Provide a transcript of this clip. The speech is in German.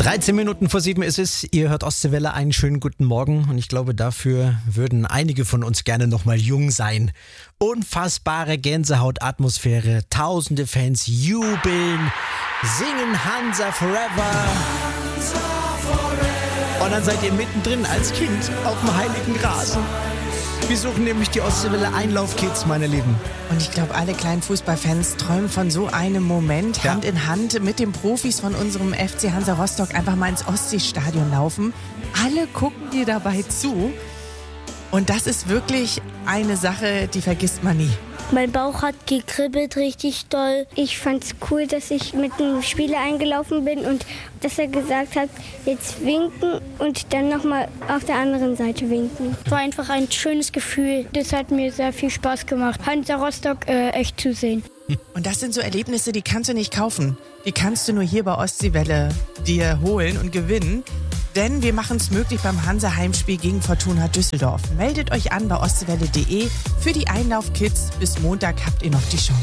13 Minuten vor 7 ist es. Ihr hört Ostseewelle, einen schönen guten Morgen. Und ich glaube, dafür würden einige von uns gerne nochmal jung sein. Unfassbare Gänsehautatmosphäre. Tausende Fans jubeln, singen Hansa Forever. Und dann seid ihr mittendrin als Kind auf dem heiligen Gras. Wir suchen nämlich die Ostseewelle Einlaufkids, meine Lieben. Und ich glaube, alle kleinen Fußballfans träumen von so einem Moment, Hand in Hand mit den Profis von unserem FC Hansa Rostock einfach mal ins Ostseestadion laufen. Alle gucken dir dabei zu. Und das ist wirklich eine Sache, die vergisst man nie. Mein Bauch hat gekribbelt richtig doll. Ich fand's cool, dass ich mit einem Spieler eingelaufen bin und dass er gesagt hat, jetzt winken und dann nochmal auf der anderen Seite winken. War einfach ein schönes Gefühl. Das hat mir sehr viel Spaß gemacht, Hansa Rostock echt zu sehen. Und das sind so Erlebnisse, die kannst du nicht kaufen. Die kannst du nur hier bei Ostseewelle dir holen und gewinnen. Denn wir machen es möglich beim Hansa-Heimspiel gegen Fortuna Düsseldorf. Meldet euch an bei ostseewelle.de. Für die Einlaufkids bis Montag habt ihr noch die Chance.